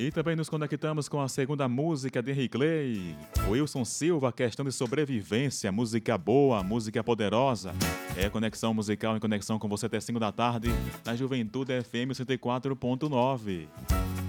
E também nos conectamos com a segunda música de Henrique Clay, Wilson Silva, Questão de Sobrevivência, música boa, música poderosa. É conexão musical em conexão com você até 5 da tarde, na Juventude FM 104.9.